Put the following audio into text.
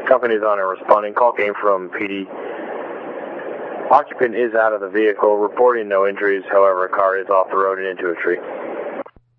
Company's on and responding. Call came from PD. Occupant is out of the vehicle, reporting no injuries. However, a car is off the road and into a tree.